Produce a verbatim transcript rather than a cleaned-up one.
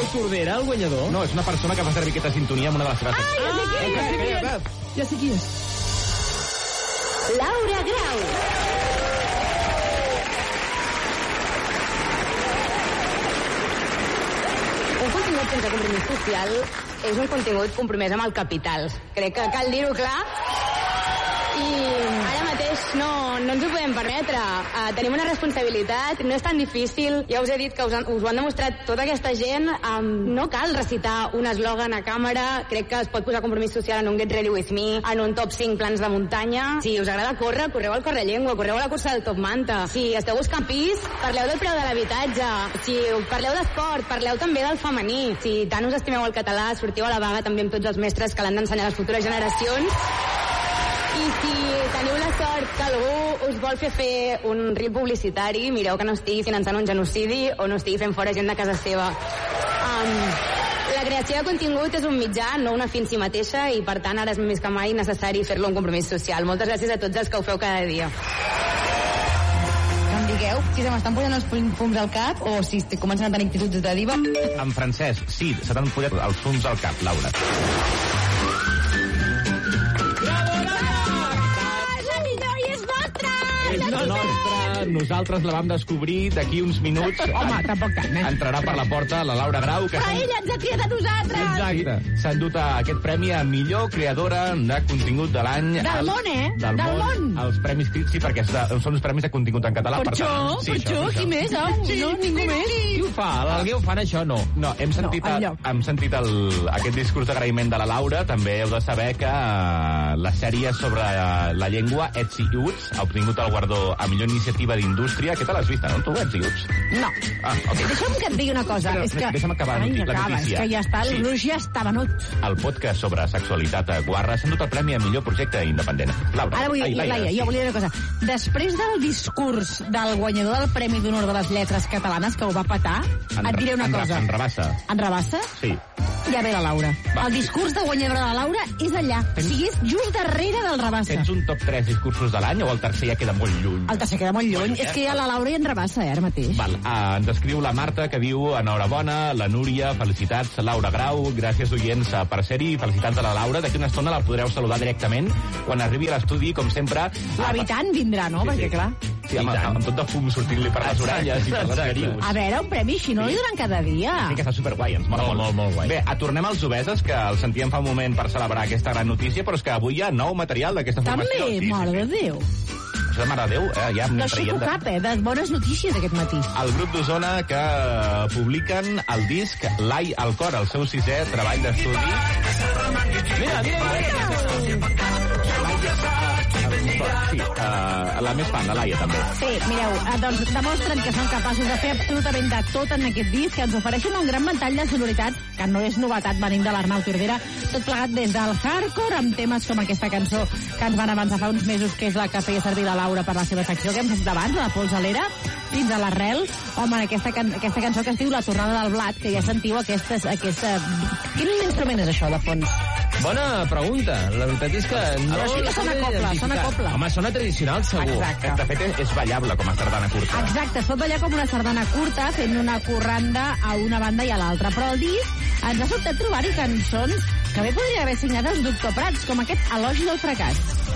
Tordera, el guanyador? No, és una persona que fa servir aquesta sintonia amb una de les seves... Ah, ja sé qui és, ja sé qui és. Ja sé qui és. Laura Grau. Un contingut sense compromís social és un contingut compromès amb el capital. Crec que cal dir-ho clar. I ara mateix no, no ens ho podem permetre. Uh, tenim una responsabilitat, no és tan difícil. Ja us he dit que us, han, us ho han demostrat tota aquesta gent. Um, no cal recitar un eslògan a càmera. Crec que es pot posar compromís social en un Get Ready With Me, en un top cinc plans de muntanya. Si us agrada córrer, correu al Correllengua, correu a la cursa del Top Manta. Si esteu buscant pis, parleu del preu de l'habitatge. Si parleu d'esport, parleu també del femení. Si tant us estimeu el català, sortiu a la vaga també amb tots els mestres que l'han d'ensenyar a les futures generacions. I si teniu la sort que algú us vol fer fer un reel publicitari, mireu que no estigui finançant un genocidi o no estigui fent fora gent de casa seva. Um, la creació de contingut és un mitjà, no una fi en si mateixa, i per tant ara és més que mai necessari fer-lo un compromís social. Moltes gràcies a tots els que ho feu cada dia. No em digueu si se m'estan posant els fums al cap o si estic començant a tenir actituds de diva. En francès, sí, se t'han posat els fums al cap, Laura. És nostra, nosaltres la vam descobrir d'aquí uns minuts. Home, tampoc tant, eh? Entrarà per la porta la Laura Grau. Que Però ella ens ha criat a nosaltres! Exacte. S'ha endut aquest premi a millor creadora de contingut de l'any. Del món, eh? Del, Del món. món. Els premis Crits, sí, perquè són els premis de contingut en català. Per això, sí, per això, qui més? Oh, no, ningú més. Qui ho fa? L'Alguer ho fan, això? No. No, hem sentit, No, no, enlloc. hem sentit el, aquest discurs d'agraïment de la Laura. També heu de saber que uh, la sèrie sobre uh, la llengua, Ets i Uts, ha obtingut el guardó a millor iniciativa d'indústria. Què te l'has vist, no? Tu, Ets i Uts? No. Ah, okay. Deixa'm que et digui una cosa. Però, és que... deixa'm acabar Ai, la acaba, notícia. És que ja està, el Sí. gruix ja està venut. El podcast sobre sexualitat a Guarra s'ha endut el premi a millor projecte independent. Laura. Ara vull, Ai, Laia, Laia, jo volia dir una cosa. Després del discurs del guanyador del Premi d'Honor de les Lletres Catalanes, que ho va petar, En, et diré una en, cosa. En rebassa. En rebassa? Sí. Ja ve la Laura. Va. El discurs de guanyadora de la Laura és allà. O sigui, és just darrere del rebassa. Tens un top tres discursos de l'any o el tercer ja queda molt lluny? El tercer queda molt lluny. Molt lluny, És eh? que ja la Laura hi en rebassa, eh, ara mateix. Val, uh, ens escriu la Marta, que diu enhorabona, la Núria, felicitats, Laura Grau, gràcies oients uh, per ser-hi, felicitats a la Laura. D'aquí una estona la podreu saludar directament quan arribi a l'estudi, com sempre. L'habitant vindrà, no? Sí, Perquè, sí. clar... Sí, amb, amb, amb tot de fum sortint-li per les orelles i per les narius. A veure, un premi així no li donen cada dia. Sí que està superguai, ens mola Molt, molt, molt guai. Bé, tornem als Obeses, que el sentíem fa un moment per celebrar aquesta gran notícia, però és que avui hi ha nou material d'aquesta formació. També, Sí, mare sí, de sí. Déu. Això de mare de Déu, eh, ja No m'hi aixeco traient de... cap, eh? De bones notícies aquest matí. El grup d'Osona que publiquen el disc L'Ai al cor, el seu sisè treball d'estudi. Mira, mira, mira. Sí, uh, la més fan, la Laia, també. Sí, mireu, eh, doncs demostren que són capaços de fer absolutament de tot en aquest disc, que ens ofereixen un gran ventall de sonoritats, que no és novetat venint de l'Arnau Tordera, tot plegat des del hardcore, amb temes com aquesta cançó que ens van avançar fa uns mesos, que és la que feia servir la Laura per la seva secció, que hem sentit abans, la Polsalera, fins a l'arrel, home, aquesta, can aquesta cançó que es diu La tornada del blat, que ja sentiu aquestes... aquesta... Quin instrument és això, de fons? Bona pregunta. La veritat és que no... sí que sona copla, sona copla. Home, sona tradicional, segur. Exacte. De fet, és ballable, com a sardana curta. Exacte, es pot ballar com una sardana curta, fent una corranda a una banda i a l'altra. Però el disc ens ha sobtat trobar-hi cançons que bé podria haver signat els Doctor Prats, com aquest Elogi del fracàs.